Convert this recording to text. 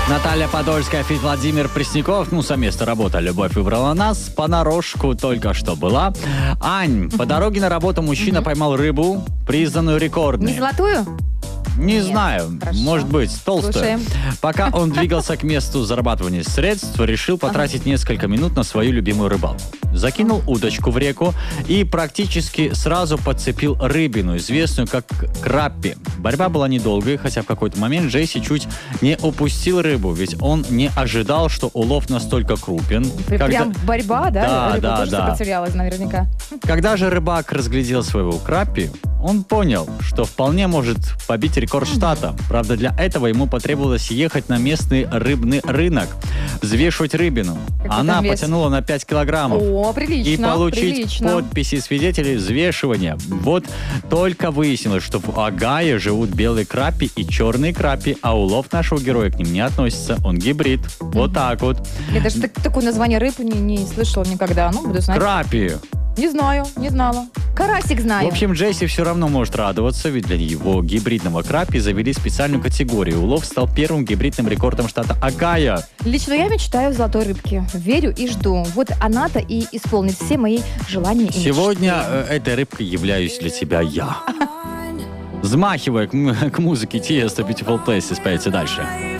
Наталья Подольская, фит Владимир Пресняков. Совместно работа «Любовь выбрала нас». Понарошку только что была. Ань, по дороге на работу мужчина поймал рыбу, признанную рекордной. Не золотую? Не Нет, знаю, хорошо. может быть, толстую. Слушаем. Пока он двигался к месту зарабатывания средств, решил потратить несколько минут на свою любимую рыбалку. Закинул удочку в реку и практически сразу подцепил рыбину, известную как краппи. Борьба была недолгой, хотя в какой-то момент Джесси чуть не упустил рыбу, ведь он не ожидал, что улов настолько крупен. Прям борьба, да? Рыба Да, тоже да. сопротивлялась наверняка. Когда же рыбак разглядел своего краппи, он понял, что вполне может побить рекорд штата. Правда, для этого ему потребовалось ехать на местный рыбный рынок, взвешивать рыбину. Какой Она там вес? потянула на 5 килограммов. О, прилично. И получить прилично. подписи свидетелей взвешивания. Вот только выяснилось, что в Огайо живут белые краппи и черные краппи, а улов нашего героя к ним не относится. Он гибрид. Вот так вот. Я даже такое название рыб не слышала никогда. Буду знать. Краппи. Не знаю, не знала. Карасик знаю. В общем, Джесси все равно может радоваться, ведь для его гибридного краппи завели специальную категорию. Улов стал первым гибридным рекордом штата Огайо. Лично я мечтаю о золотой рыбке. Верю и жду. Вот она-то и исполнит все мои желания и Сегодня мечты. этой рыбкой являюсь для тебя я. Взмахивая к музыке Tiesto Beautiful Places, поется дальше.